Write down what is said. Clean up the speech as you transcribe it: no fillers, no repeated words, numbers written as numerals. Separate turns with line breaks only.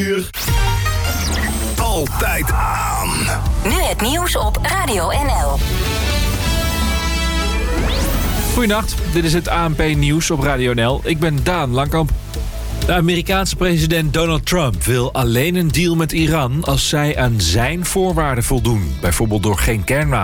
Altijd aan.
Nu het nieuws op Radio NL.
Goedenacht, dit is het ANP-nieuws op Radio NL. Ik ben Daan Langkamp. De Amerikaanse president Donald Trump wil alleen een deal met Iran als zij aan zijn voorwaarden voldoen. Bijvoorbeeld door geen kernwapens